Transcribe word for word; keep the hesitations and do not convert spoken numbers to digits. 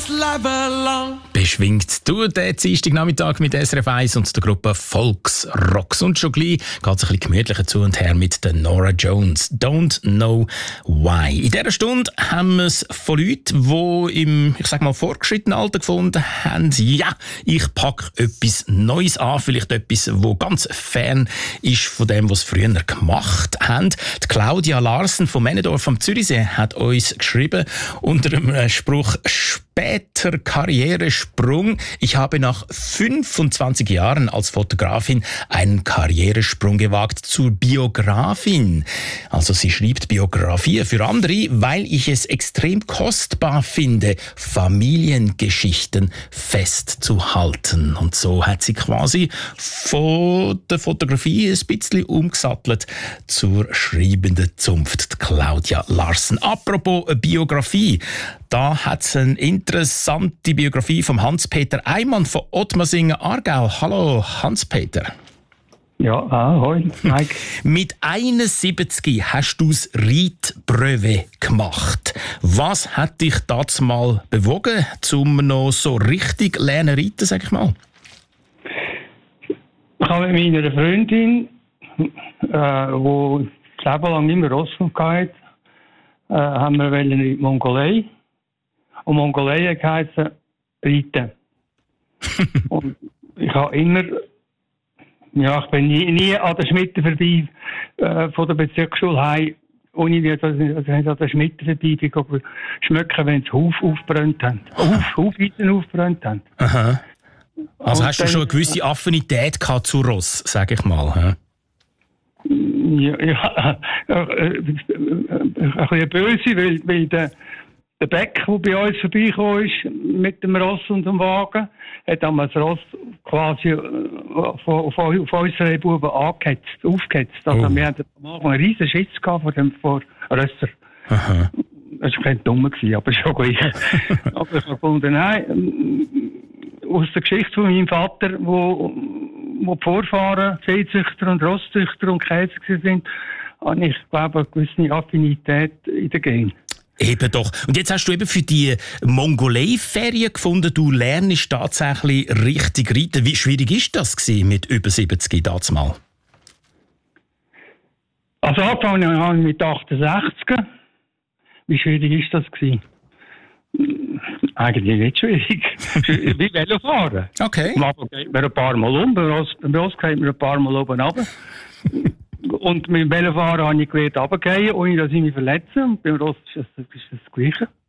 this life along. Beschwingt du den Dienstagnachmittag mit S R F eins und der Gruppe Volksrocks. Und schon gleich geht es ein bisschen gemütlicher zu und her mit der Norah Jones. Don't know why. In dieser Stunde haben wir es von Leuten, die im, ich sag mal, vorgeschrittenen Alter gefunden haben, ja, ich packe etwas Neues an, vielleicht etwas, das ganz fern ist von dem, was sie früher gemacht haben. Die Claudia Larsen von Männendorf am Zürichsee hat uns geschrieben unter dem Spruch «Später Karrieresprung. Ich habe nach fünfundzwanzig Jahren als Fotografin einen Karrieresprung gewagt zur Biografin.» Also sie schreibt Biografie für andere, weil ich es extrem kostbar finde, Familiengeschichten festzuhalten. Und so hat sie quasi von der Fotografie ein bisschen umgesattelt zur schreibenden Zunft, Claudia Larsen. Apropos Biografie, da hat es eine interessante Biografie von Hans-Peter Eimann von Ottmarsingen, Aargau. Hallo Hans-Peter. Ja, ah, hoi, Mike. Mit einundsiebzig hast du das Reitbrevet gemacht. Was hat dich dazu mal bewogen, um noch so richtig lernen reiten, sag ich mal? Ich habe mit meiner Freundin, äh, die das Leben lang immer Ross hatte, äh, haben wir in die Mongolei. Und Mongolei hat geheißen reiten. Und ich habe immer, ja, ich bin nie, nie an der Schmitte vorbei, äh, von der Bezirksschule heim, ohne dass ich an der Schmitte vorbei bin, schmecken, wenn sie Huf aufgebrannt haben. Huf, Hufeisen aufgebrannt haben. Aha. Also Und hast du dann, schon eine gewisse Affinität gehabt zu Ross, sag ich mal. He? Ja, ja, äh, äh, ein bisschen böse, weil, weil der Der Beck, der bei uns vorbeigekommen ist, mit dem Ross und dem Wagen, hat damals das Ross quasi von, von, von unseren Buben angehetzt, aufgehetzt. Also Oh. wir hatten am Anfang einen riesen Schiss gehabt vor dem vor Rösser. Aha. Das war kein Dummer, aber schon gleich. Aber ich habe gefunden, nein, aus der Geschichte von meinem Vater, wo, wo die Vorfahren Viehzüchter und Rosszüchter und Käser sind, habe ich, glaube ich, eine gewisse Affinität in der Gen. Eben doch. Und jetzt hast du eben für die Mongolei-Ferien gefunden, du lernst tatsächlich richtig reiten. Wie schwierig ist das gewesen mit über siebzig damals mal? Also angefangen habe ich mit achtundsechzig. Wie schwierig ist das gewesen? Eigentlich nicht schwierig. Wie Velofahren. Okay. Am Anfang geht man ein paar Mal um, beim Ross, beim Ross geht man ein paar Mal oben runter. Und mit dem Velofahren habe ich gelernt, runterzugehen, ohne dass ich mich verletze. Und beim Ross ist das, ist das Gleiche.